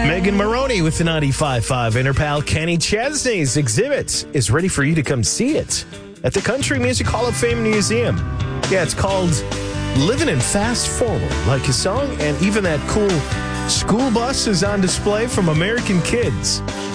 Megan Maroney with the 95.5. And her pal Kenny Chesney's exhibit is ready for you to come see it at the Country Music Hall of Fame Museum. Yeah, it's called Living in Fast Forward, like his song, and even that cool school bus is on display from American Kids.